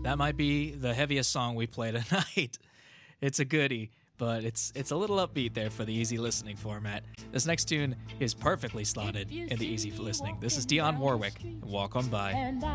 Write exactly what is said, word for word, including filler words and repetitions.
That might be the heaviest song we play tonight. It's a goodie, but it's it's a little upbeat there for the easy listening format. This next tune is perfectly slotted in the easy listening. This is Dionne Warwick, Walk On By.